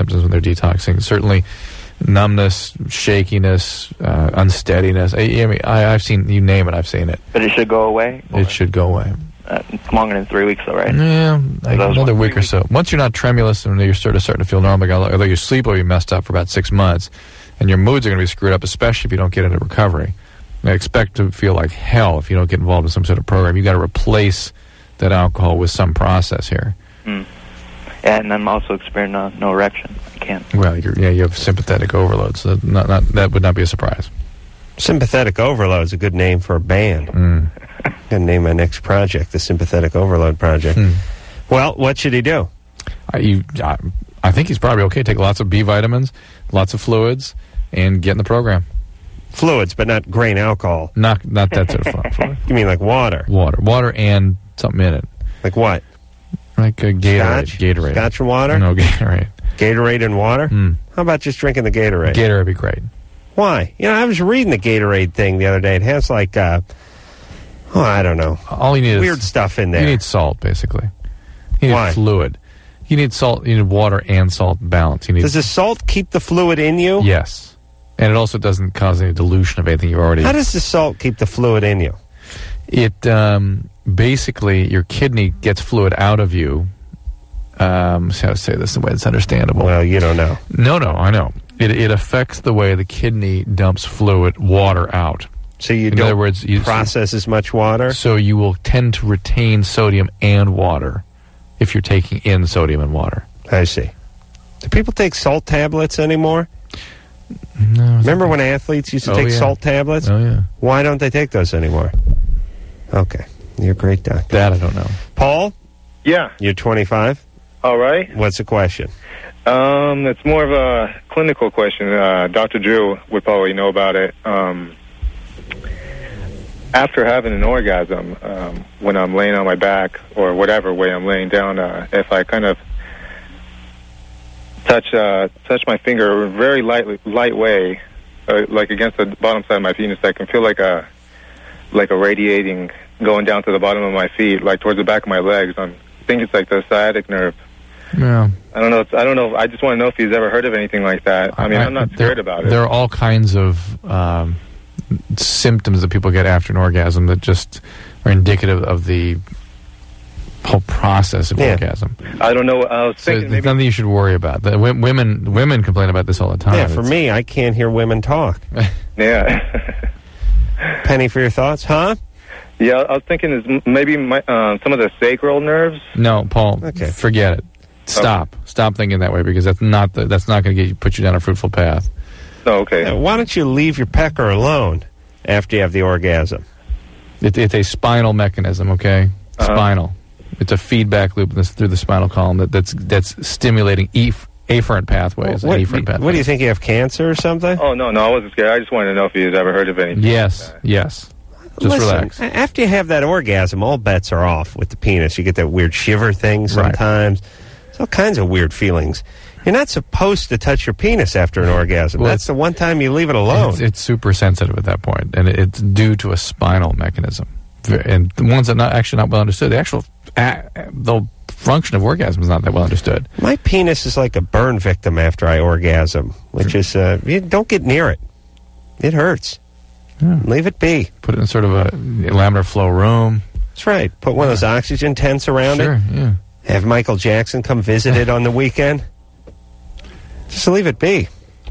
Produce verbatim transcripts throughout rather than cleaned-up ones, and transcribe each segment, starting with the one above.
symptoms when they're detoxing. Certainly numbness, shakiness, uh, unsteadiness. I, I mean, I, I've seen, you name it, I've seen it. But it should go away? It should go away. Uh, it's longer than three weeks, though, right? Yeah, like another week or so. Once you're not tremulous and you're sort of starting to feel normal, although your sleep will be messed up for about six months, and your moods are going to be screwed up, especially if you don't get into recovery. I expect to feel like hell if you don't get involved in some sort of program. You've got to replace that alcohol with some process here. Mm. And I'm also experiencing no, no erection. I can't. Well, you're, yeah, you have sympathetic overload, so that, not, not, that would not be a surprise. Sympathetic Overload is a good name for a band. Mm. I'm going to name my next project the Sympathetic Overload Project. Mm. Well, what should he do? I, you, I, I think he's probably okay. Take lots of B vitamins, lots of fluids, and get in the program. Fluids, but not grain alcohol. Not not that sort of fluid. You mean like water? Water. Water and something in it. Like what? Like a Gatorade. Scotch? Gatorade. Scotch and water? No, Gatorade. Gatorade and water? Mm. How about just drinking the Gatorade? Gatorade would be great. Why? You know, I was reading the Gatorade thing the other day. It has like, uh, oh, I don't know. All you need Weird is... stuff in there. You need salt, basically. You need Why? fluid. You need salt. You need water and salt balance. You need. Does the salt keep the fluid in you? Yes. And it also doesn't cause any dilution of anything you've already... How does the salt keep the fluid in you? It, um, basically, your kidney gets fluid out of you. Um, how to say this in a way that's understandable. Well, you don't know. No, no, I know. It, it affects the way the kidney dumps fluid, water out. So you in don't other words, you, process as much water? So you will tend to retain sodium and water if you're taking in sodium and water. I see. Do people take salt tablets anymore? No, Remember when athletes used to oh, take yeah. salt tablets? Oh, yeah. Why don't they take those anymore? Okay. You're a great doctor. That I don't know. Paul? Yeah. You're twenty-five? All right. What's the question? Um, it's more of a clinical question. Uh, Doctor Drew would probably know about it. Um, after having an orgasm, um, when I'm laying on my back or whatever way I'm laying down, uh, if I kind of touch uh, touch my finger in a very light light way, uh, like against the bottom side of my penis, I can feel like a like a radiating going down to the bottom of my feet, like towards the back of my legs. I'm, I think it's like the sciatic nerve. Yeah. I don't know. If, I don't know. I just want to know if he's ever heard of anything like that. I mean, I, I'm not there, scared about it. There are all kinds of um, symptoms that people get after an orgasm that just are indicative of the whole process of yeah. orgasm. I don't know. I was so thinking there's maybe nothing you should worry about. The, w- women women complain about this all the time. Yeah, for it's, me, I can't hear women talk. Yeah. Penny, for your thoughts, huh? Yeah, I was thinking is maybe my, uh, some of the sacral nerves. No, Paul. Okay. Forget it. Stop. Okay. Stop thinking that way because that's not the, that's not going to get you put you down a fruitful path. Oh, okay. Uh, why don't you leave your pecker alone after you have the orgasm? It, it's a spinal mechanism. Okay, uh-huh. Spinal. It's a feedback loop that's through the spinal column that, that's that's stimulating ef- afferent pathways. Well, what, afferent pathways. What do you think? You have cancer or something? Oh no, no, I wasn't scared. I just wanted to know if he's ever heard of anything. Yes, like yes. Just Listen, relax. After you have that orgasm, all bets are off with the penis. You get that weird shiver thing sometimes. Right. There's all kinds of weird feelings. You're not supposed to touch your penis after an orgasm. Well, that's the one time you leave it alone. It's, it's super sensitive at that point, and it's due to a spinal mechanism. And the ones that are not actually not well understood, the actual uh, the function of orgasm is not that well understood. My penis is like a burn victim after I orgasm, which is, uh, you don't get near it. It hurts. Yeah. Leave it be. Put it in sort of a laminar flow room. That's right. Put one yeah. of those oxygen tents around sure, it. Yeah. Have Michael Jackson come visit it on the weekend. Just leave it be.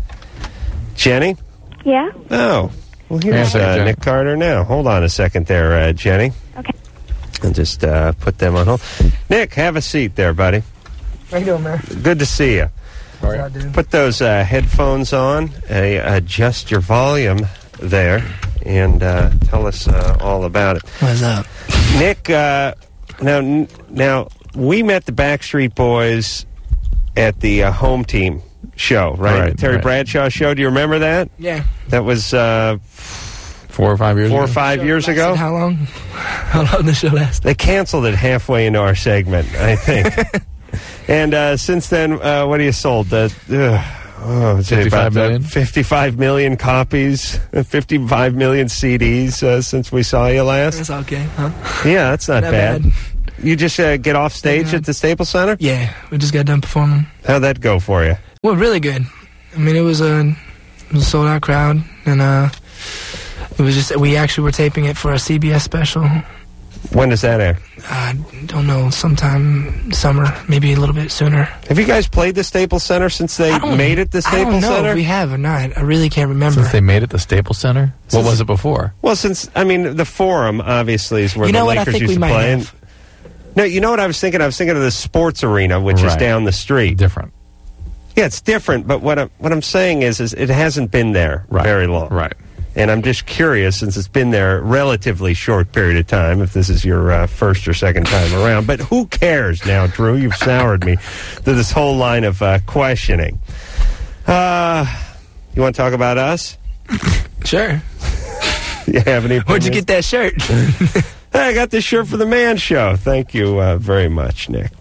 Jenny? Yeah? Oh. Well, here's yeah, uh, Nick Carter now. Hold on a second there, uh, Jenny. Okay. And just uh, put them on hold. Nick, have a seat there, buddy. How you doing, man? Good to see you. How you doing? Put those uh, headphones on. Uh, adjust your volume there. And uh, tell us uh, all about it. What's up? Nick, uh, now, n- now, we met the Backstreet Boys at the uh, home team show, right? right the Terry right. Bradshaw show. Do you remember that? Yeah. That was uh, four or five years four ago? or five years ago. How long? How long the show lasted? They canceled it halfway into our segment, I think. And uh, since then, uh, what have you sold? Uh, uh, oh, fifty-five million? fifty-five million copies, fifty-five million C Ds uh, since we saw you last. That's okay, huh? Yeah, that's not, not bad. bad. You just uh, get off stage yeah. at the Staples Center? Yeah, we just got done performing. How'd that go for you? Well, really good. I mean, it was a, it was a sold out crowd, and uh, it was just we actually were taping it for a C B S special. When does that air? I don't know, sometime summer, maybe a little bit sooner. Have you guys played the Staples Center since they made it the I Staples don't know Center? if we have or not. I really can't remember. Since they made it the Staples Center? Since- what was it before? Well, since, I mean, the Forum, obviously, is where You know the what? I Lakers think used we to might play. have. No, you know what I was thinking? I was thinking of the Sports Arena, which is Right. down the street. Different. Yeah, it's different, but what I'm, what I'm saying is, is it hasn't been there Right. very long. Right. And I'm just curious, since it's been there a relatively short period of time, if this is your uh, first or second time around. But who cares now, Drew? You've soured me to this whole line of uh, questioning. Uh, you want to talk about us? Sure. You have any Where'd you opinions? get that shirt? Hey, I got this shirt for the Man Show. Thank you uh, very much, Nick.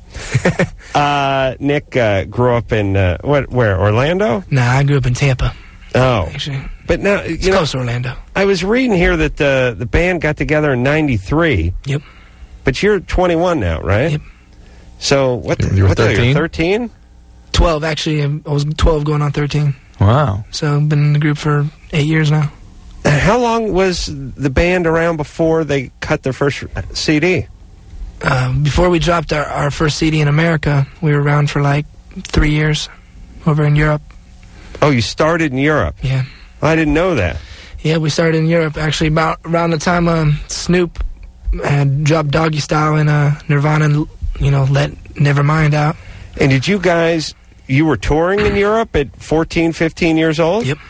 uh, Nick uh, grew up in, uh, what? Where, Orlando? Nah, I grew up in Tampa, Oh. actually. But now, It's you know, close to Orlando. I was reading here that the, the band got together in ninety-three, Yep. but you're twenty-one now, right? Yep. So, what? You were what the hell, thirteen? You're thirteen? twelve, actually. I was twelve going on thirteen. Wow. So I've been in the group for eight years now. How long was the band around before they cut their first C D? Uh, before we dropped our, our first C D in America, we were around for like three years over in Europe. Oh, you started in Europe. Yeah. I didn't know that. Yeah, we started in Europe actually about around the time um, Snoop had dropped Doggy Style and uh, Nirvana, you know, let Nevermind out. And did you guys, you were touring in Europe at fourteen, fifteen years old? Yep.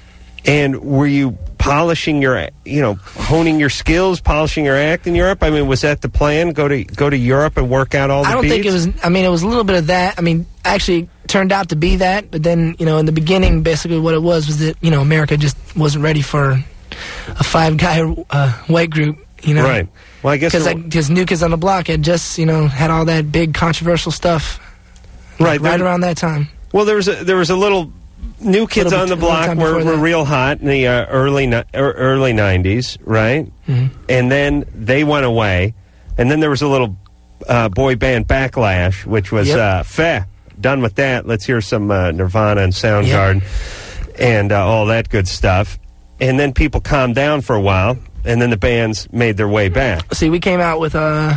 And were you polishing your, you know, honing your skills, polishing your act in Europe? I mean, was that the plan? Go to go to Europe and work out all the I don't beats? think it was, I mean, it was a little bit of that. I mean, actually turned out to be that, but then, you know, in the beginning, basically what it was was that, you know, America just wasn't ready for a five-guy uh, white group, you know? Right. Well, I guess... Because it- like, New Kids on the Block had just, you know, had all that big controversial stuff right, like, right there- around that time. Well, there was a, there was a little... New Kids Little on the bit- little Block time were, before were that. real hot in the uh, early ni- er, early nineties, right? Mhm. And then they went away, and then there was a little uh, boy band backlash, which was Yep. uh, "Feh." Done with that. Let's hear some uh, Nirvana and Soundgarden and uh, all that good stuff. And then people calmed down for a while, and then the bands made their way back. See, we came out with, uh,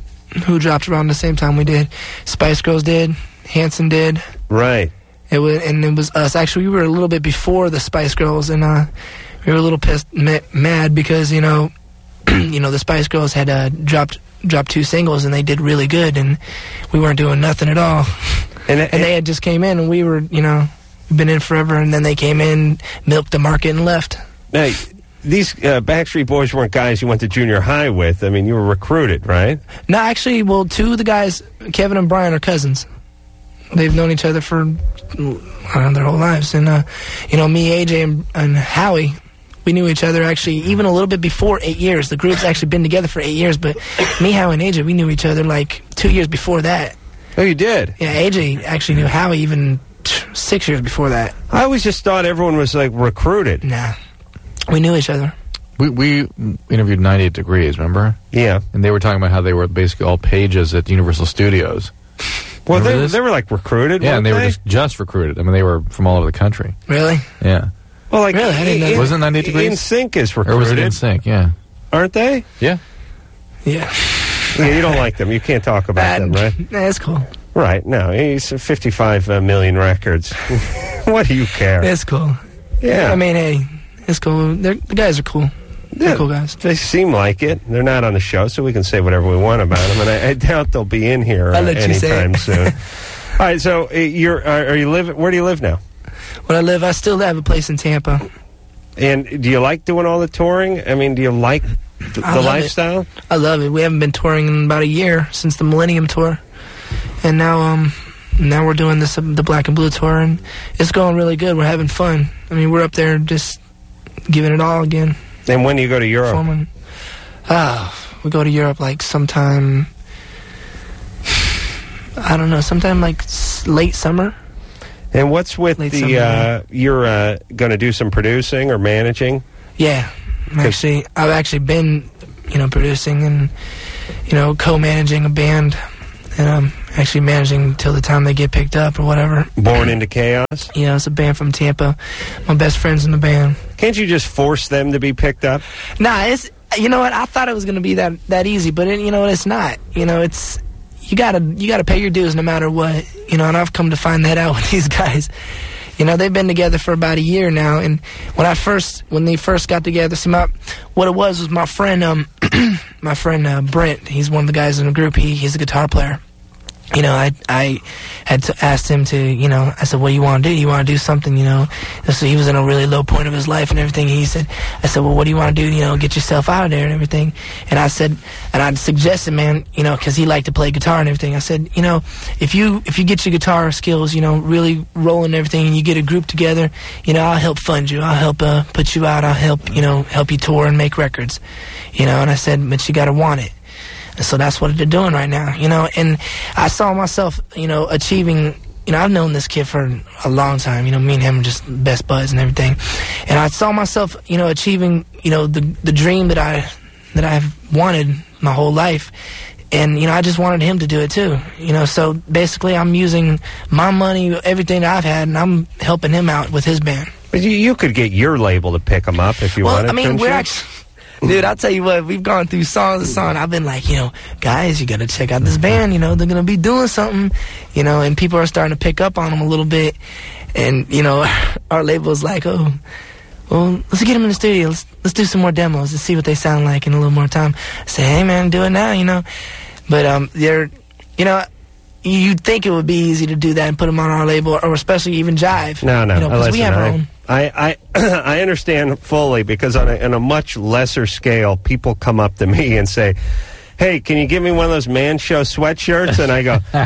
who dropped around the same time we did? Spice Girls did, Hanson did. Right. It was, and it was us. Actually, we were a little bit before the Spice Girls, and uh, we were a little pissed, ma- mad because you know, you know, the Spice Girls had uh, dropped dropped two singles, and they did really good, and we weren't doing nothing at all. And, And they had just came in, and we were, you know, we've been in forever, and then they came in, milked the market, and left. Now, these uh, Backstreet Boys weren't guys you went to junior high with. I mean, you were recruited, right? No, actually, well, two of the guys, Kevin and Brian, are cousins. They've known each other for I don't know, their whole lives. And, uh, you know, me, A J, and, and Howie, we knew each other actually even a little bit before eight years. The group's actually been together for eight years, but me, Howie, and A J, we knew each other like two years before that. Oh, you did? Yeah, A J actually knew Howie even six years before that. I always just thought everyone was, like, recruited. Nah, we knew each other. We we interviewed ninety-eight Degrees, remember? Yeah. And they were talking about how they were basically all pages at Universal Studios. Well, Remember they, this? they were, like, recruited, Yeah, weren't and they were they? just, just recruited. I mean, they were from all over the country. Really? Yeah. Well, like, Really? I didn't know in- that. Wasn't ninety-eight Degrees? In Sync is recruited, Or was it In Sync? Yeah. aren't they? Yeah. Yeah. Yeah, you don't like them. You can't talk about them, right? Nah, that's cool. Right. No, he's fifty-five uh, million records. What do you care? It's cool. Yeah. I mean, hey, it's cool. They're, the guys are cool. They're Yeah, cool guys. They seem like it. They're not on the show, so we can say whatever we want about them. And I, I doubt they'll be in here uh, I'll let you say anytime it. soon. All right. So uh, you're are, are you live? Where do you live now? When I live, I still have a place in Tampa. And do you like doing all the touring? I mean, do you like th- I the love it. lifestyle? I love it. We haven't been touring in about a year since the Millennium Tour, and now um now we're doing this um, the Black and Blue Tour, and it's going really good. We're having fun. I mean, we're up there just giving it all again. And when do you go to Europe? Performing. Ah, we go to Europe like sometime. I don't know, sometime like s- late summer. And what's with Late the? summer, Uh, you're uh, going to do some producing or managing? Yeah, I'm actually, I've actually been, you know, producing and, you know, co-managing a band, and um, actually managing till the time they get picked up or whatever. Born into Chaos? Yeah, it's a band from Tampa. My best friend's in the band. Can't you just force them to be picked up? Nah, it's, you know what, I thought it was going to be that, that easy, but it, you know what, it's not. You know, it's, you gotta, you gotta pay your dues no matter what, you know, and I've come to find that out with these guys. You know, they've been together for about a year now, and when I first, when they first got together, see, my, what it was was my friend, um, my friend uh, Brent. He's one of the guys in the group. He he's a guitar player. You know, I I had to asked him to, you know, I said, what do you want to do? You want to do something, you know? And so he was in a really low point of his life and everything. He said, I said, well, what do you want to do? You know, get yourself out of there and everything. And I said, and I suggested, man, you know, because he liked to play guitar and everything. I said, you know, if you if you get your guitar skills, you know, really rolling and everything, and you get a group together, you know, I'll help fund you. I'll help uh, put you out. I'll help, you know, help you tour and make records. You know, and I said, but you got to want it. And so that's what they're doing right now, you know. And I saw myself, you know, achieving, you know, I've known this kid for a long time. You know, me and him are just best buds and everything. And I saw myself, you know, achieving, you know, the the dream that I that I've wanted my whole life. And, you know, I just wanted him to do it too. You know, so basically I'm using my money, everything that I've had, and I'm helping him out with his band. But you, you could get your label to pick them up if you well, wanted. I mean, couldn't we're you? actually... Dude, I'll tell you what, we've gone through songs and songs. I've been like, you know, guys, you got to check out this band. You know, they're going to be doing something, you know, and people are starting to pick up on them a little bit. And, you know, our label's like, oh, well, let's get them in the studio. Let's, let's do some more demos and see what they sound like in a little more time. I say, hey, man, do it now, you know. But um, they're, you know, you'd think it would be easy to do that and put them on our label, or especially even Jive. No, no, you know, 'cause listen, we have our I, own. I, I, I understand fully, because on a, on a much lesser scale, people come up to me and say, hey, can you give me one of those Man Show sweatshirts? And I go, uh,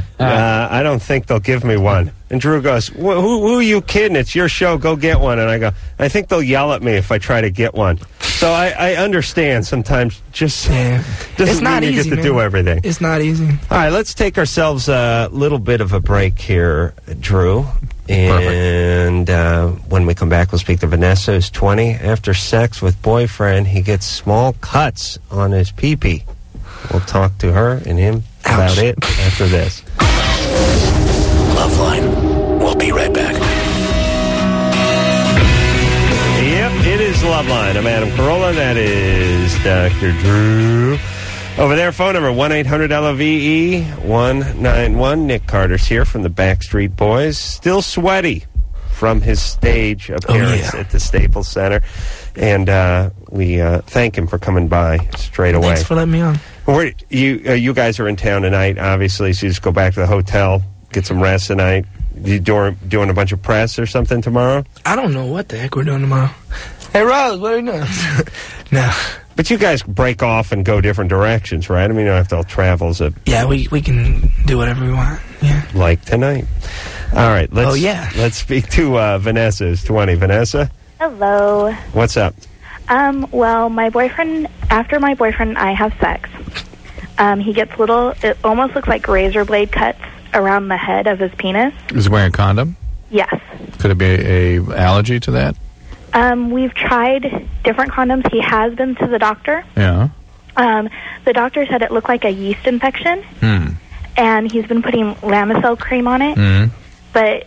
I don't think they'll give me one. And Drew goes, who, who are you kidding? It's your show. Go get one. And I go, I think they'll yell at me if I try to get one. So I, I understand sometimes just Yeah. doesn't It's not mean you easy, get to man. do everything. It's not easy. All right, let's take ourselves a little bit of a break here, Drew. And uh, when we come back, we'll speak to Vanessa, who's twenty. After sex with boyfriend, he gets small cuts on his pee-pee. We'll talk to her and him about Ouch. it after this. Loveline. We'll be right back. Yep, it is Loveline. I'm Adam Carolla. That is Doctor Drew. Over there, phone number one eight hundred L O V E one nine one. Nick Carter's here from the Backstreet Boys. Still sweaty from his stage appearance Oh, yeah. at the Staples Center. And uh, we uh, thank him for coming by straight away. Thanks for letting me on. Where, you, uh, you guys are in town tonight, obviously, so you just go back to the hotel, get some rest tonight. You doing, doing a bunch of press or something tomorrow? I don't know what the heck we're doing tomorrow. Hey, Rose, what are you doing? No. But you guys break off and go different directions, right? I mean, you don't have to all travel as a, Yeah, we we can do whatever we want. Yeah. like tonight. All right, let's, Oh, yeah. let's speak to uh, Vanessa, who's twenty. Vanessa, Hello. what's up? Um, well, my boyfriend, after my boyfriend and I have sex, um, he gets little, it almost looks like razor blade cuts around the head of his penis. Is he wearing a condom? Yes. Could it be a, a allergy to that? Um, we've tried different condoms. He has been to the doctor. Yeah. Um, the doctor said it looked like a yeast infection, Hmm. and he's been putting Lamisil cream on it, Hmm. but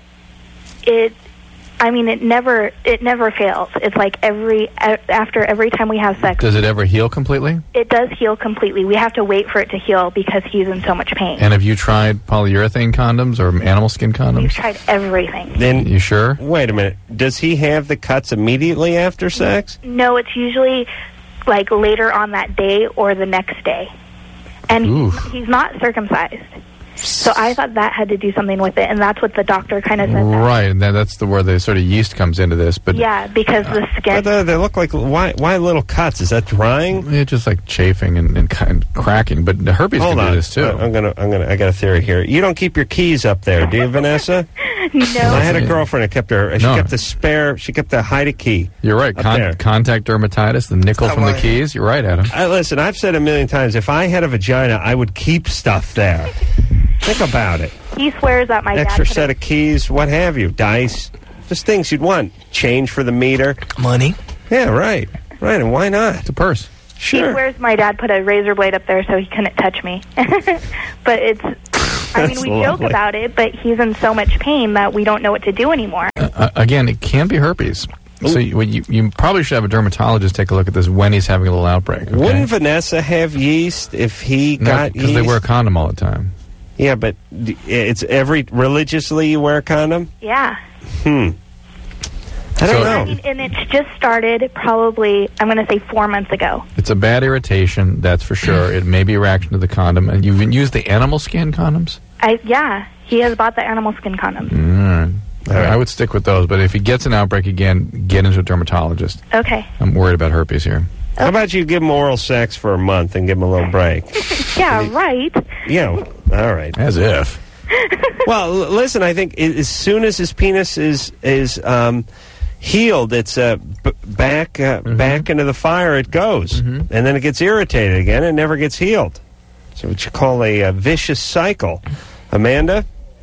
it, I mean, it never, it never fails. It's like every, a- after every time we have sex, Does it ever heal completely? it does heal completely. We have to wait for it to heal because he's in so much pain. And have you tried polyurethane condoms or animal skin We've condoms? tried everything. Then, You sure? wait a minute. Does he have the cuts immediately after sex? No, it's usually like later on that day or the next day. And Ooh. he's, he's not circumcised. So I thought that had to do something with it, and that's what the doctor kind of said. that. Right, and then that's the where the sort of yeast comes into this. But Yeah, because the skin. But, uh, they look like, why Why little cuts? Is that drying? it's just like chafing and, and, kind of cracking. But the herpes Hold can on. do this too. Uh, I'm gonna, I'm gonna, I got a theory here. You don't keep your keys up there, do you, Vanessa? I no. had a girlfriend that kept her. She No. kept the spare. She kept the hide key. You're right. Up Con- there. contact dermatitis, the nickel Come from the on. keys. You're right, Adam. I, listen, I've said a million times, if I had a vagina, I would keep stuff there. Think about it. He swears that my Extra dad. set of keys, what have you, dice, just things you'd want. Change for the meter. Money. Yeah, right, right. And why not? It's a purse. He Sure. swears my dad put a razor blade up there so he couldn't touch me. But it's I mean, we joke lovely. about it, but he's in so much pain that we don't know what to do anymore. Uh, again, it can be herpes. So you, you you probably should have a dermatologist take a look at this when he's having a little outbreak. Okay? Wouldn't Vanessa have yeast if he No, got because yeast? they wear a condom all the time. Yeah, but d- it's every religiously you wear a condom. Yeah. Hmm. I don't So- know. I mean, and it's just started probably, I'm going to say four months ago. It's a bad irritation, that's for sure. It may be a reaction to the condom. And you've used the animal skin condoms? I Yeah, he has bought the animal skin condoms. Mm. All right. I would stick with those, but if he gets an outbreak again, get into a dermatologist. Okay. I'm worried about herpes here. How about you give him oral sex for a month and give him a little break? Yeah, right. Yeah, all right. As if. Well, l- listen, I think i- as soon as his penis is is um, healed, it's uh, b- back uh, Mm-hmm. back into the fire it goes, and then it gets irritated again and never gets healed. So what you call a, uh vicious cycle. Amanda,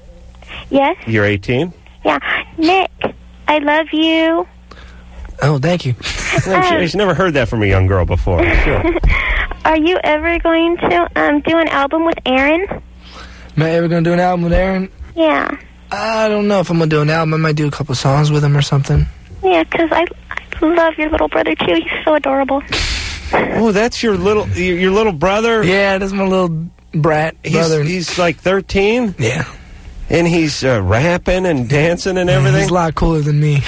Yes? you're eighteen. Yeah. Nick, I love you. Oh, thank you. I'm sure he's never heard that from a young girl before. Sure. Are you ever going to um, do an album with Aaron? Am I ever going to do an album with Aaron? Yeah. I don't know if I'm going to do an album. I might do a couple songs with him or something. Yeah, because I, I love your little brother, too. He's so adorable. Oh, that's your little your, your little brother. Yeah, that's my little brat He's, brother. he's like thirteen, yeah. and he's uh, rapping and dancing and everything. He's a lot cooler than me.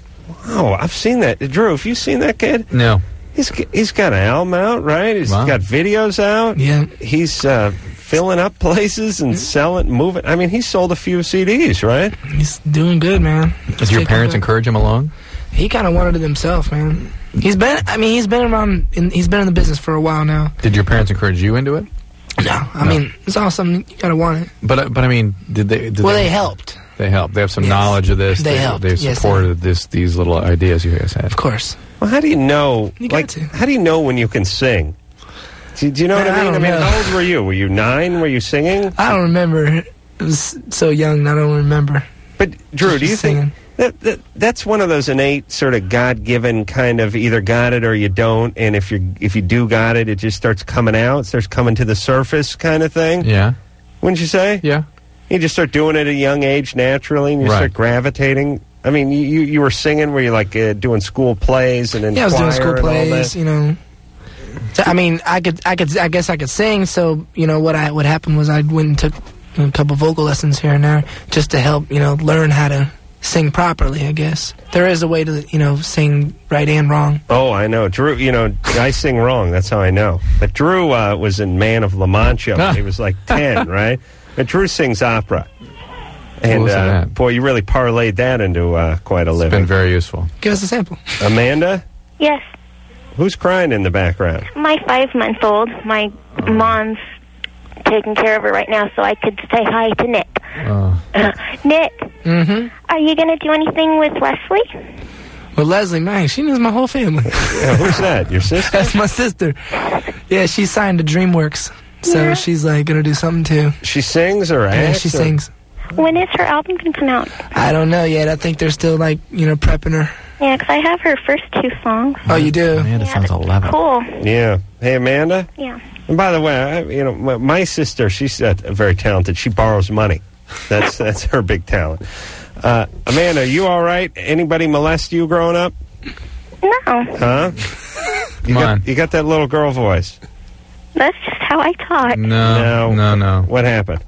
Oh, I've seen that. Drew, have you seen that kid? No. He's he's got an album out, right? He's Wow. got videos out. Yeah. He's uh, filling up places and selling, moving. I mean, he sold a few C Ds, right? He's doing good, man. Does your parents encourage him along? He kind of wanted it himself, man. He's been, I mean, he's been around, in, he's been in the business for a while now. Did your parents encourage you into it? No, I No. mean, it's all something you gotta want it. But uh, but I mean, did they? Did Well, they helped, They helped. They have some Yes. knowledge of this. They helped. They Yes, they supported this. These little ideas you guys had. of course. Well, how do you know? You got like, to. how do you know when you can sing? Do, do you know what I I mean? I don't mean, know. how old were you? Were you nine? Were you singing? I don't remember. It was so young, I don't remember. But Drew, Just do you singing. think that, that that's one of those innate sort of God-given kind of either got it or you don't, and if you if you do got it, it just starts coming out, it starts coming to the surface, kind of thing? Yeah. Wouldn't you say? Yeah. You just start doing it at a young age naturally, and you Right. start gravitating. I mean, you you, you were singing, were you like uh, doing school plays and then Yeah, I was choir doing school and all plays, that? you know. So, I mean, I could, I could, I guess I could sing. So, you know, what I what happened was I went and took a couple vocal lessons here and there just to help, you know, learn how to sing properly. I guess there is a way to, you know, sing right and wrong. Oh, I know. Drew, you know, I sing wrong. That's how I know. But Drew uh, was in Man of La Mancha when he was like ten, right? But Drew sings opera. And, was uh, that? boy, you really parlayed that into uh, quite a It's living. been very useful. Give us a sample. Amanda, Yes. who's crying in the background? My five-month-old. My mom's taking care of her right now, so I could say hi to Nick. Uh, Uh, Nick, Mm-hmm. are you going to do anything with Leslie? Well, Leslie, man, she knows my whole family. Yeah, who's that? Your sister? That's my sister. Yeah, she signed to DreamWorks, so Yeah. she's like gonna do something too. She sings or Yeah, acts? she or- sings. When is her album going to come out? I don't know yet. I think they're still like, you know, prepping her. Yeah, because I have her first two songs. Oh, you do? Amanda Yeah, sounds that's eleven. Cool. Yeah. Hey, Amanda? Yeah. And by the way, I, you know, my, my sister, she's uh, very talented. She borrows money. That's that's her big talent. Uh, Amanda, are you all right? Anybody molest you growing up? No, Huh? You Come on. got, you got that little girl voice. that's just how I talk. No, no, no. What happened?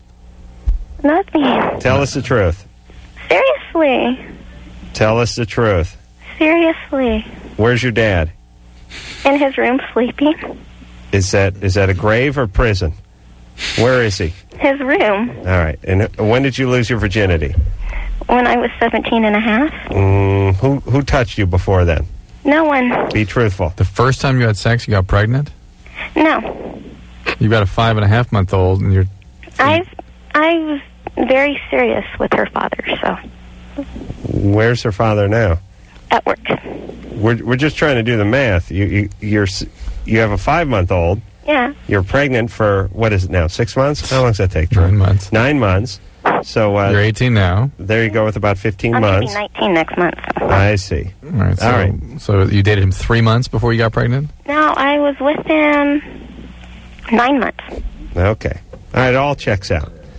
Nothing. Tell us the truth. Seriously. Tell us the truth. Seriously. Where's your dad? In his room sleeping. Is that is that a grave or prison? Where is he? His room. All right. And uh, when did you lose your virginity? When I was seventeen and a half. Mm, who who touched you before then? No one. Be truthful. The first time you had sex, you got pregnant? No. You got a five and a half month old, and you're. I've, I was very serious with her father, so. Where's her father now? At work. We're we're just trying to do the math. You you you're s- you have a five month old. Yeah. You're pregnant for what is it now? Six months? How long does that take, Drew? Nine months. Nine months. So uh, You're eighteen now. there you go with about fifteen I'm going to months. be nineteen next month. I see. All right. So, All right. So you dated him three months before you got pregnant? No, I was with him nine months. Okay. All right. It all checks out.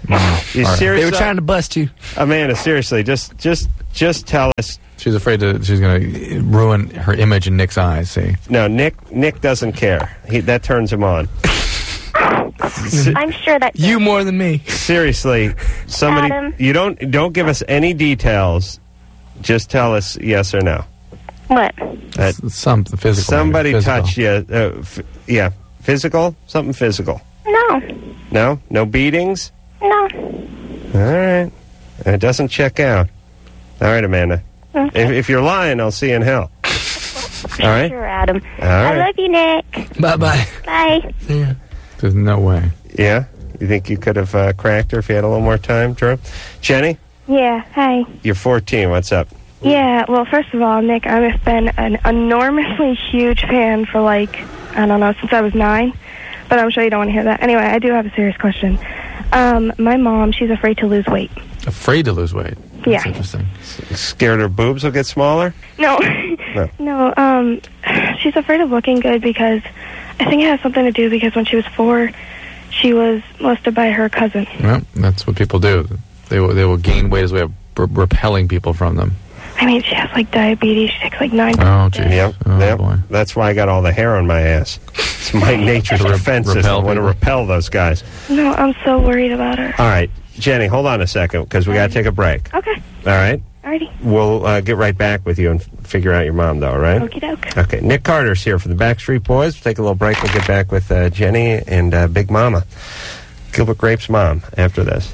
You All right. serious? They were trying to bust you. Amanda, seriously, just just just tell us. She's afraid that she's going to ruin her image in Nick's eyes, see? No, Nick Nick doesn't care. He, that turns him on. I'm sure that You more than me. Seriously, somebody, Adam. you don't don't give us any details. Just tell us yes or no. what? That Some physical. somebody maybe, physical. touched you. Uh, f- yeah, physical, something physical. No, No, no beatings. no. All right, it doesn't check out. All right, Amanda. Okay. If, if you're lying, I'll see you in hell. All right. Sure, Adam. All I right. love you, Nick. Bye-bye. Bye. Yeah. There's no way. Yeah. You think you could have uh, cracked her if you had a little more time, Drew? Jenny, Yeah, hi. you're fourteen. What's up? Yeah, well, first of all, Nick, I've been an enormously huge fan for, like, I don't know, since I was nine. But I'm sure you don't want to hear that. Anyway, I do have a serious question. Um, my mom, she's afraid to lose weight. Afraid to lose weight. That's Yeah. interesting. Scared her boobs will get smaller? No, No. no, um, she's afraid of looking good because I think it has something to do because when she was four, she was molested by her cousin. Well, that's what people do. They will, they will gain weight as a way of r- repelling people from them. I mean, she has, like, diabetes. She takes, like, nine... Oh, geez. Yep. Oh, yep. boy. That's why I got all the hair on my ass. It's my nature's To re- defense repel system. I want to people. repel those guys. No, I'm so worried about her. All right. Jenny, hold on a second because we got to take a break. Okay, All right? alrighty. We'll uh, get right back with you and f- figure out your mom, though, all right? Okie doke. Okay. Nick Carter's here for the Backstreet Boys. We'll take a little break. We'll get back with uh, Jenny and uh, Big Mama. Gilbert Grape's mom after this.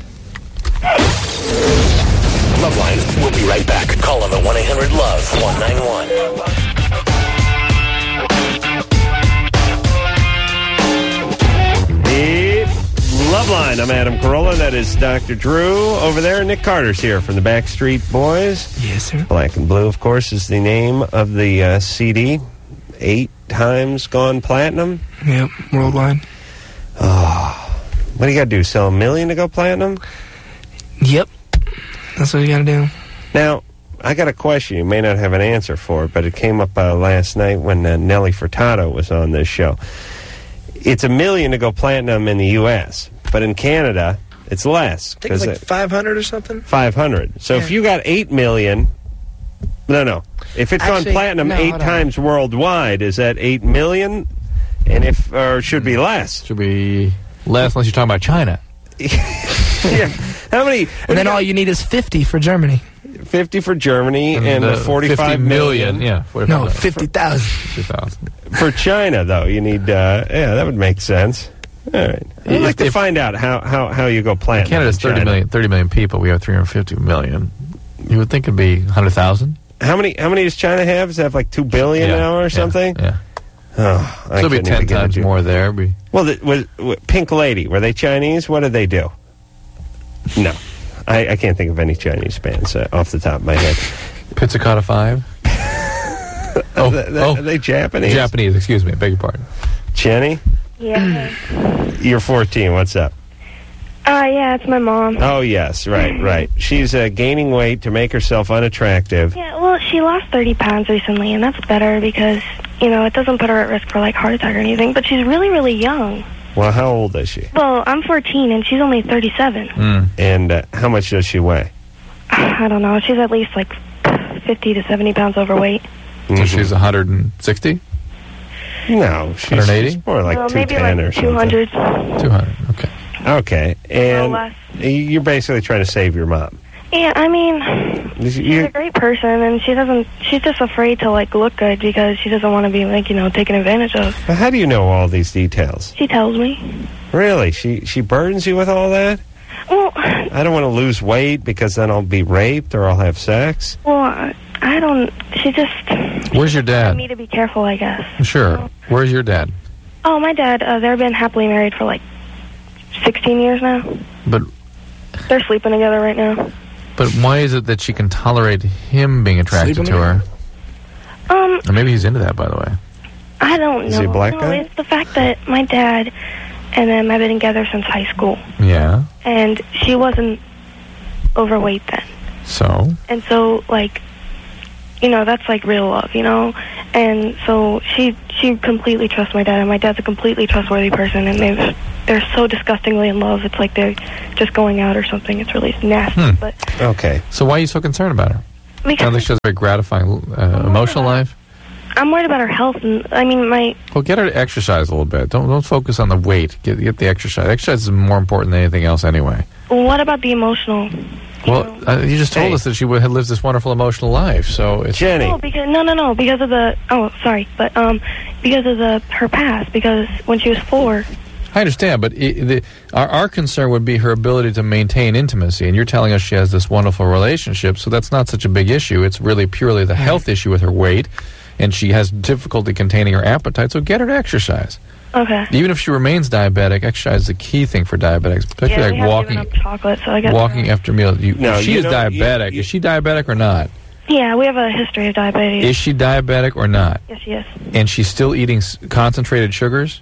Loveline, we'll be right back. Call them at one eight hundred love one nine one. The Loveline. I'm Adam Carolla. That is Doctor Drew over there. Nick Carter's here from the Backstreet Boys. Yes, sir. Black and Blue, of course, is the name of the uh, C D. Eight times gone platinum. Yep, worldwide. What do you got to do? Sell a million to go platinum? Yep. That's what you gotta do. Now, I got a question. You may not have an answer for it, but it came up uh, last night when uh, Nelly Furtado was on this show. It's a million to go platinum in the U S, but in Canada, it's less. I think it's 'cause like it- five hundred or something. five hundred. So if Yeah. you got eight million, no, no. If it's Actually, gone platinum no, eight hold on. times worldwide, is that eight million? And if, or should be less? Should be less unless you're talking about China. Yeah. How many? And then all you need is fifty for Germany. fifty for Germany and, uh, the forty-five fifty million. Yeah, forty-five No, million. fifty thousand. fifty thousand. For China, though, you need, uh, yeah, that would make sense. All right. I'd If- like to if- find out how, how, how you go platinum. Canada's in thirty China. million, thirty million people. We have three hundred fifty million. You would think it'd be one hundred thousand. How many How many does China have? Does it have like two billion now or something? Yeah. Oh, I So it'd be couldn't ten even get times into- more there. Be Well, the, was, was Pink Lady, were they Chinese? What did they do? No. I, I can't think of any Chinese bands uh, off the top of my head. Pizzicato five. oh, Are they, oh, are they Japanese? Japanese. Excuse me. Beg your pardon. Jenny, Yeah. you're fourteen. What's up? Uh, yeah, it's my mom. Oh, yes. Right, right. She's uh, gaining weight to make herself unattractive. Yeah, well, she lost thirty pounds recently, and that's better because, you know, it doesn't put her at risk for, like, heart attack or anything, but she's really, really young. Well, how old is she? Well, I'm fourteen, and she's only thirty-seven. Mm. And uh, how much does she weigh? I don't know. She's at least, like, fifty to seventy pounds overweight. So Mhm. she's one hundred sixty? No, she's, one hundred eighty? she's more like well, two maybe ten like or something. two hundred. two hundred. Okay. Okay, and less. you're basically trying to save your mom. Yeah, I mean, You- she's you- a great person, and she doesn't, she's just afraid to, like, look good because she doesn't want to be, like, you know, taken advantage of. How do you know all these details? She tells me. Really? She she burdens you with all that? Well, I don't want to lose weight because then I'll be raped or I'll have sex. well, I- I don't, she just... Where's your dad? me to be careful, I guess. Sure. Where's your dad? Oh, my dad, uh, they've been happily married for, like, sixteen years now. But They're sleeping together right now. but why is it that she can tolerate him being attracted Sleeping to her? Um, Or maybe he's into that, by the way. I don't know. Is he a black no, guy? it's the fact that my dad and them have been together since high school, Yeah. and she wasn't overweight then. So And so, like, you know, that's like real love, you know? And so she she she completely trusts my dad, and my dad's a completely trustworthy person, and they've they're so disgustingly in love. It's like they're just going out or something. It's really nasty. Hmm. But Okay. So why are you so concerned about her? because Sounds like she has a very gratifying uh, emotional life. I'm worried about her health, and I mean my Well, get her to exercise a little bit. Don't don't focus on the weight. Get get the exercise. Exercise is more important than anything else, anyway. what about the emotional? Well, uh, you just told Hey. us that she would, had lived this wonderful emotional life. So it's Jenny. No, because no, no, no, because of the oh, sorry, but um, because of the her past. Because when she was four, I understand, but I the, our, our concern would be her ability to maintain intimacy, and you're telling us she has this wonderful relationship, so that's not such a big issue. It's really purely the health issue with her weight, and she has difficulty containing her appetite, so get her to exercise. okay. Even if she remains diabetic, exercise is the key thing for diabetics, Yeah, particularly we like have given walking up chocolate, so I guess walking after meals. You, No, if she you is know, you- diabetic. you- Is she diabetic or not? Yeah, we have a history of diabetes. Is she diabetic or not? Yes, she is. And she's still eating s- concentrated sugars?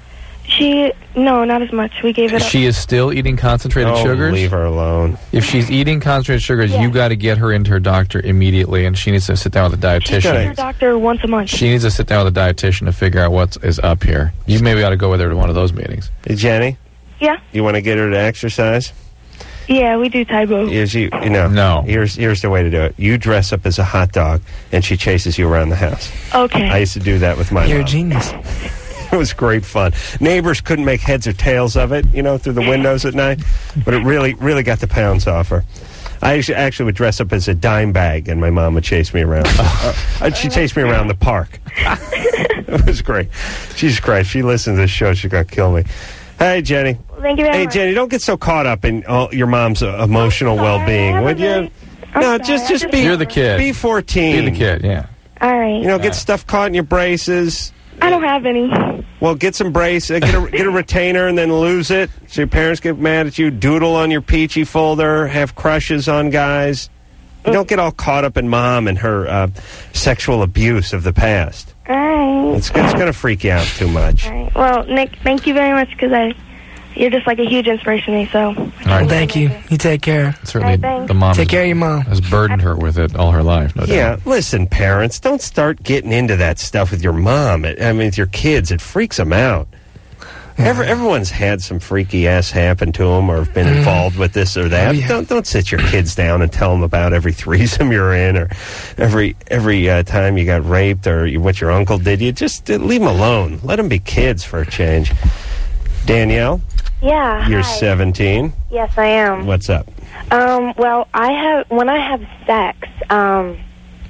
She no, not as much. We gave it up. She is still eating concentrated Oh, sugars? leave her alone. If she's eating concentrated sugars, Yeah. you got to get her into her doctor immediately, and she needs to sit down with a She sees dietitian. her doctor once a month. She needs to sit down with a dietitian to figure out what is up here. You maybe ought to go with her to one of those meetings. Hey, Jenny, Yeah, you want to get her to exercise? yeah, we do Taibo. Here's you, you know, No. Here's here's the way to do it. You dress up as a hot dog, and she chases you around the house. Okay. I used to do that with my You're a mom. genius. It was great fun. Neighbors couldn't make heads or tails of it, you know, through the windows at night, but it really, really got the pounds off her. I actually, actually would dress up as a dime bag, and my mom would chase me around. uh, uh, she'd chase me around the park. It was great. Jesus Christ, she listened to this show, she's going to kill me. Hey, Jenny. Thank you very Hey, much. Jenny, don't get so caught up in all, your mom's uh, emotional sorry, well-being, I'm would you? sorry. I'm No, sorry, just I just just- be You're the kid. Be fourteen. Be the kid, yeah. All right. You know, get stuff caught in your braces. I don't have any. Well, get some brace, uh, get a get a retainer, and then lose it. So your parents get mad at you. Doodle on your peachy folder. Have crushes on guys. You don't get all caught up in mom and her uh, sexual abuse of the past. All right. It's, it's going to freak you out too much. All right. Well, Nick, thank you very much because I, you're just like a huge inspiration to me. So. All right. Thank you. You take care. Certainly, All right, thanks. the mom Take has, care of your mom. has burdened her with it all her life, no Yeah, doubt. listen, parents, don't start getting into that stuff with your mom. It, I mean, with your kids, it freaks them out. Every, everyone's had some freaky ass happen to them or have been involved with this or that. Oh, yeah. Don't don't sit your kids down and tell them about every threesome you're in or every every uh, time you got raped or you, what your uncle did. You just uh, leave them alone. Let them be kids for a change. Danielle, Yeah. you're hi. seventeen. Yes, I am. What's up? Um, well, I have when I have sex, um,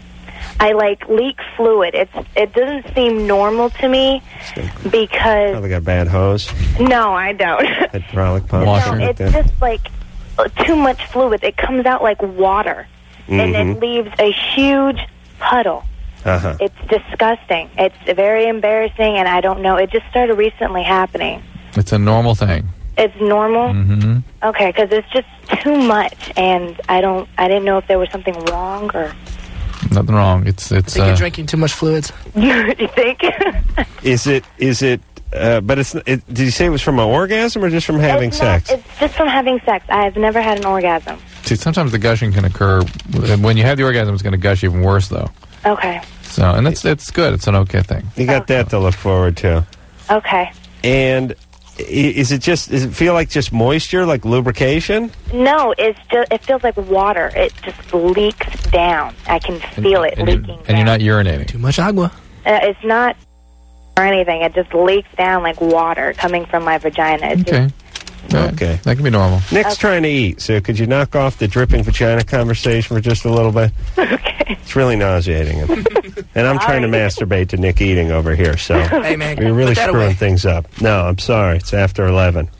I like leak fluid. It's it doesn't seem normal to me because Probably got a bad hose, no, I don't. hydraulic pump. Washer. something No, like it's that. just like uh, too much fluid. It comes out like water, and Mhm. it leaves a huge puddle. Uh-huh. It's disgusting. It's very embarrassing, and I don't know. It just started recently happening. It's a normal thing. It's normal. Mm-hmm. Okay, because it's just too much, and I don't. I didn't know if there was something wrong, or Nothing wrong. It's I it's. think Uh, you're drinking too much fluids. you think? Is it? Is it? Uh, but it's. It, did you say it was from an orgasm or just from having It's not- sex? It's just from having sex. I've never had an orgasm. see, sometimes the gushing can occur when you have the orgasm. It's going to gush even worse, though. Okay. So, and that's it's good. It's an okay thing. You got that to look forward to. Okay. And i- is it just? Does it feel like just moisture, like lubrication? No, it's just. It feels like water. It just leaks down. I can feel it and, leaking. you're, and you're not urinating. Too much agua. Uh, it's not or anything. It just leaks down like water coming from my vagina. It's Okay. Right. Okay. That can be normal. Nick's Okay. trying to eat, so could you knock off the dripping vagina conversation for just a little bit? Just, okay. It's really nauseating him. And I'm trying to masturbate to Nick eating over here, so Hey, man. we're really put that screwing away. things up. No, I'm sorry. It's after eleven.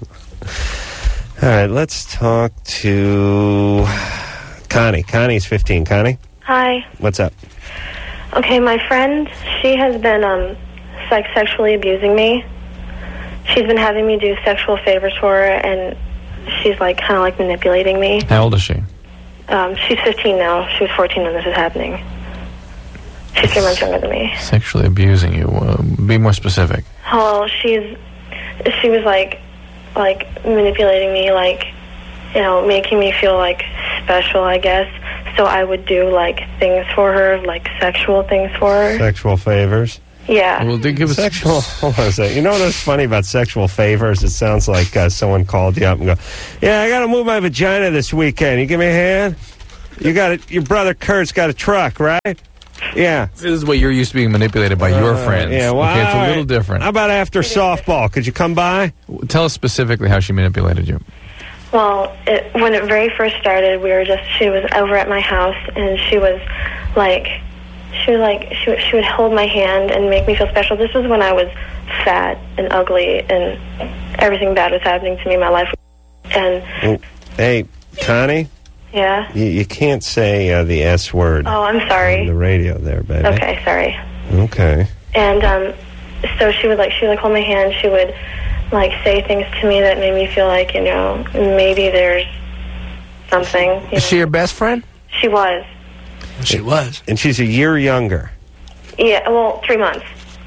All right, let's talk to Connie. Connie's fifteen. Connie, Hi. what's up? Okay, my friend, she has been um, sex sexually abusing me. She's been having me do sexual favors for her, and she's like kind of like manipulating me. How old is she? Um, she's fifteen now. She was fourteen when this is happening. She's three months younger than me. Sexually abusing you. Uh, be more specific. Well, she's she was like like manipulating me, like you know, making me feel like special, I guess. So I would do like things for her, like sexual things for her. Sexual favors. Yeah. Well, they give us Sexual. Hold on a second. You know what's funny about sexual favors? It sounds like uh, someone called you up and go, "Yeah, I got to move my vagina this weekend. You give me a hand? You got it. Your brother Kurt's got a truck, right? Yeah. This is what you're used to being manipulated by your Uh, friends. Yeah. Well, okay, it's a all little right. different. How about after softball? Could you come by? Tell us specifically how she manipulated you. Well, it, when it very first started, we were just, she was over at my house, and she was like, she was like, she, would- she would hold my hand and make me feel special. This was when I was fat and ugly, and everything bad was happening to me in my life. And, Oh, hey, Connie, yeah. you, you can't say uh, the S word Oh, I'm on sorry. the radio there, baby. Okay, sorry. Okay. And um, so she would like she would like hold my hand. She would like say things to me that made me feel like, you know, maybe there's something. You know? Is she your best friend? She was. She was. And she's a year younger. Yeah. Well, three months.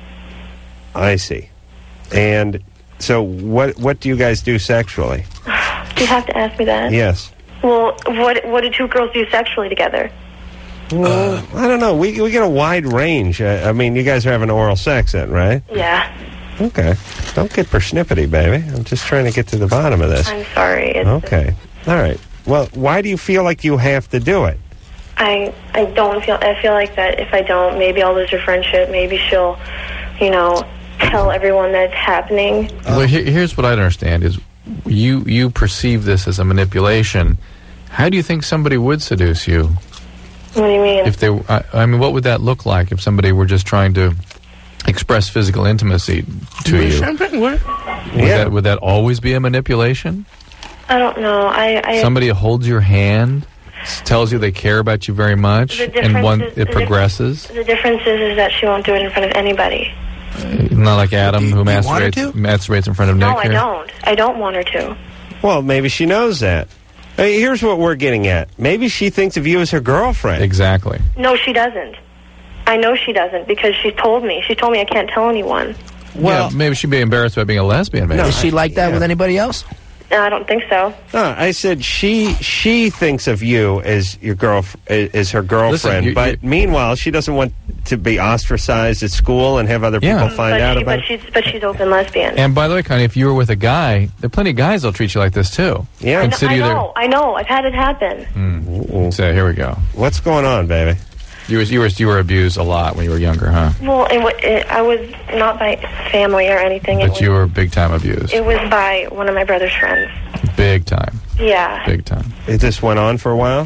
I see. And so what what do you guys do sexually? Do you have to ask me that? Yes. Well, what what do two girls do sexually together? Well, I don't know. We we get a wide range. Uh, I mean, you guys are having oral sex then, right? Yeah. Okay. Don't get persnippety, baby. I'm just trying to get to the bottom of this. I'm sorry. It's Okay. All right. Well, why do you feel like you have to do it? I I don't feel I feel like that if I don't, maybe I'll lose her friendship. Maybe she'll, you know, tell everyone that it's happening. Well, he- here's what I don't understand is you you perceive this as a manipulation. How do you think somebody would seduce you? What do you mean? If they, I, I mean, what would that look like if somebody were just trying to express physical intimacy to you? Would, Yeah. that, would that always be a manipulation? I don't know. I, I Somebody holds your hand, s- tells you they care about you very much, The and difference one is- it the progresses. The difference is, is that she won't do it in front of anybody. Not like Adam, who do you want her masturbates, to? masturbates in front of No, Nick I here. don't. I don't want her to. Well, maybe she knows that. Hey, here's what we're getting at. Maybe she thinks of you as her girlfriend. Exactly. No, she doesn't. I know she doesn't because she told me. She told me I can't tell anyone. Well- yeah, maybe she'd be embarrassed about being a lesbian. Maybe. No, Is she like that yeah. with anybody else? No, I don't think so. No, I said she she thinks of you as your girl as her girlfriend, Listen, you- but you- meanwhile she doesn't want to be ostracized at school and have other Yeah. people find but out she, about but she's but she's open lesbian. And by the way, Connie, if you were with a guy, there are plenty of guys that'll treat you like this too. Yeah. I know, Consider I you their- know. I know. I've had it happen. Mm. So here we go. What's going on, baby? You was you were you were abused a lot when you were younger, huh? Well, it, wa- it, I was not by family or anything. It But was, you were big time abused. it was by one of my brother's friends. Big time. Yeah. Big time. It just went on for a while.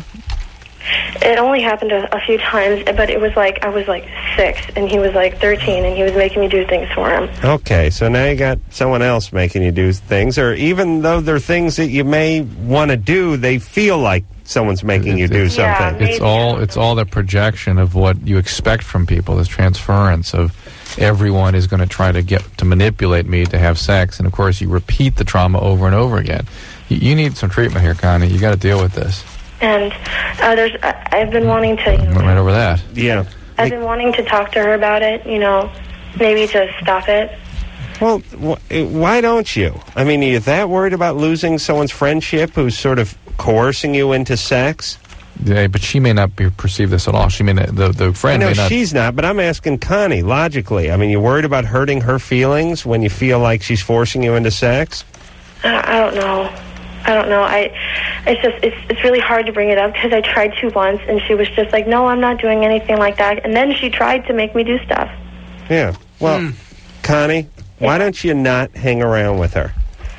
It only happened a, a few times, but it was like I was like six and he was like thirteen, and he was making me do things for him. Okay, so now you got someone else making you do things, or even though they're things that you may want to do, they feel like someone's making you do Yeah, something. maybe. It's all it's all the projection of what you expect from people, this transference of everyone is going to try to get to manipulate me to have sex, and of course you repeat the trauma over and over again. You, you need some treatment here, Connie. You got to deal with this. And uh, there's, I, I've been wanting to, you know, Went right over that. Yeah. I've been wanting to talk to her about it. You know, maybe to stop it. Well, wh- why don't you? I mean, are you that worried about losing someone's friendship who's sort of coercing you into sex? Yeah, but she may not be perceive this at all. She may not, the the I friend know may not. she's not, but I'm asking Connie, logically. I mean, you worried about hurting her feelings when you feel like she's forcing you into sex? I, I don't know. I don't know. I, it's just, it's, it's really hard to bring it up because I tried to once, and she was just like, "No, I'm not doing anything like that." And then she tried to make me do stuff. Yeah. Well, Connie, why don't you not hang around with her?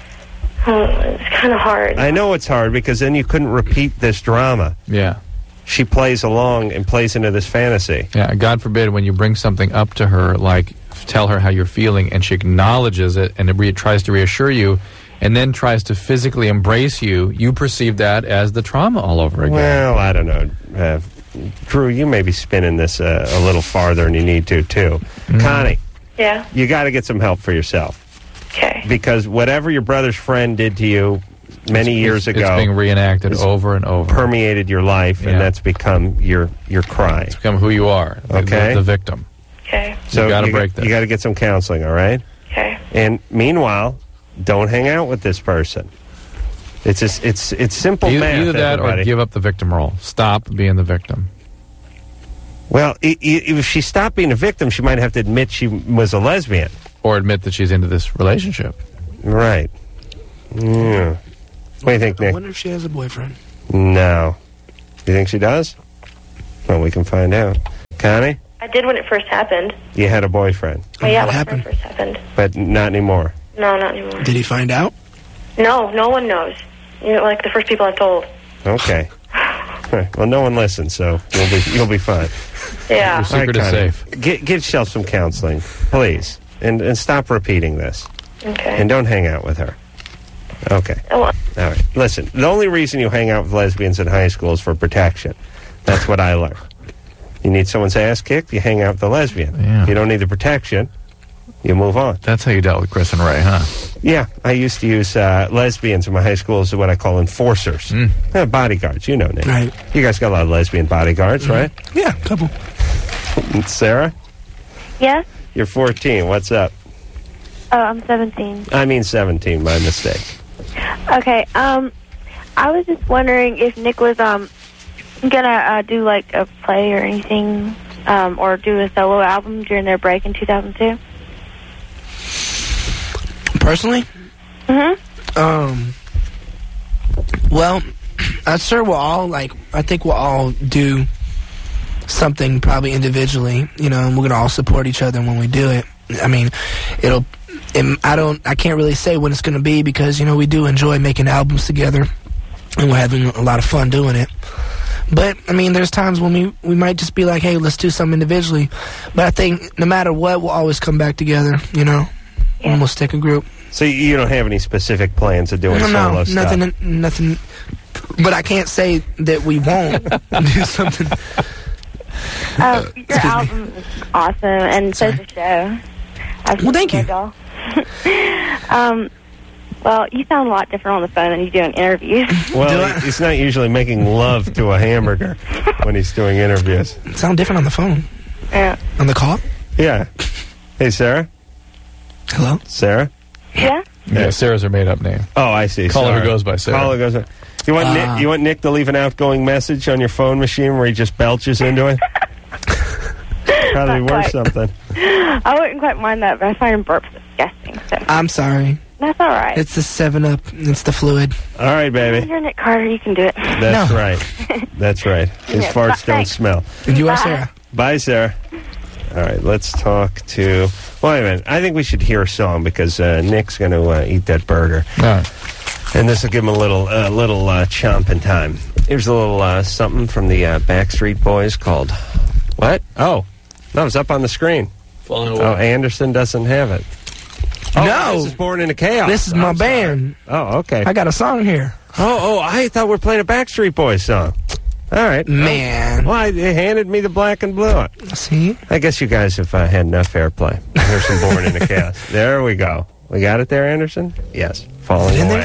Oh, it's kind of hard. I know it's hard because then you couldn't repeat this drama. Yeah. She plays along and plays into this fantasy. Yeah, God forbid when you bring something up to her, like tell her how you're feeling, and she acknowledges it and it re- tries to reassure you, and then tries to physically embrace you, you perceive that as the trauma all over again. Well, I don't know. Uh, Drew, you may be spinning this uh, a little farther than you need to, too. Mm. Connie, Yeah. you got to get some help for yourself. Okay. Because whatever your brother's friend did to you many It's- years it's, ago it's being reenacted It's over and over. permeated your life, Yeah. and that's become your, your cry. It's become who you are, the, Okay. the, the victim. Okay. So you got to you break got, this. You got to get some counseling, all right? Okay. And meanwhile, don't hang out with this person. It's just, it's it's simple Either, math. either that everybody. or give up the victim role. Stop being the victim. Well, i- i- if she stopped being a victim, she might have to admit she was a lesbian. Or admit that she's into this relationship. Right. Yeah. What do you think, I Nick? wonder if she has a boyfriend. No. You think she does? Well, we can find out. Connie, I did when it first happened. you had a boyfriend, Oh, yeah, What when happened? it first happened. but not anymore. No, not anymore. Did he find out? No, no one knows. You're like the first people I've told. Okay. All right. Well, no one listens, so you'll be you'll be fine. Yeah. Your secret All is Connie, safe. Get, get yourself some counseling, please, and and stop repeating this, Okay. and don't hang out with her. Okay. Oh, well, All right. Listen, the only reason you hang out with lesbians in high school is for protection. That's what I learned. You need someone's ass kicked, you hang out with the lesbian. Yeah. If you don't need the protection, you move on. That's how you dealt with Chris and Ray, huh? Yeah, I used to use uh, lesbians in my high school as what I call enforcers. Mm. Uh, bodyguards, you know, Nick. Right. You guys got a lot of lesbian bodyguards, right? Yeah, a couple. And Sarah, Yes? you're fourteen. What's up? Oh, I'm seventeen. I mean seventeen, my mistake. Okay, um, I was just wondering if Nick was, um, gonna uh, do, like, a play or anything, um, or do a solo album during their break in two thousand two. Personally? Mm-hmm. Um. Well, I'm sure we'll all, like, I think we'll all do something probably individually, you know, and we're going to all support each other when we do it. I mean, it'll, it, I don't, I can't really say when it's going to be because, you know, we do enjoy making albums together and we're having a lot of fun doing it. But, I mean, there's times when we, we might just be like, hey, let's do something individually. But I think no matter what, we'll always come back together, you know, Yeah. and we'll stick a group. So you- you don't have any specific plans of doing No, solo no, stuff? nothing, nothing. But I can't say that we won't do something. Um, your Excuse me. album is awesome, and so's the show. I've Well, thank listened you. to y'all. um, well, you sound a lot different on the phone than you do in interviews. Well, Do I- he- he's not usually making love to a hamburger when he's doing interviews. Sound different on the phone. Yeah. On the call? Yeah. Hey, Sarah? Hello? Sarah? Yeah? Yeah, Sarah's her made-up name. Oh, I see. Caller who Sorry. goes by Sarah. Caller goes by. You want Ah. Nick? You want Nick to leave an outgoing message on your phone machine where he just belches into it? Probably Not worth quite. something. I wouldn't quite mind that, but I find burps disgusting, so I'm sorry. that's all right. It's the seven up. It's the fluid. All right, baby. You're Nick Carter, you can do it. That's No. right. That's right. His Yeah, farts but don't thanks. smell. And you are Bye. Sarah. Bye, Sarah. All right, let's talk to. Wait a minute. I think we should hear a song because uh, Nick's going to uh, eat that burger, All right. and this will give him a little, uh, little uh, chomping time. Here's a little uh, something from the uh, Backstreet Boys called what? Oh, no, it's up on the screen. Falling Oh, Anderson doesn't have it. Oh, No. this is Born in a Chaos. This is I'm my sorry. band. Oh, okay. I got a song here. Oh, oh, I thought we were playing a Backstreet Boys song. All right. Man. Well, I, they handed me the black and blue. See? I guess you guys have uh, had enough airplay. Here's some Born in a Chaos. There we go. We got it there, Anderson? Yes. Falling In away. there?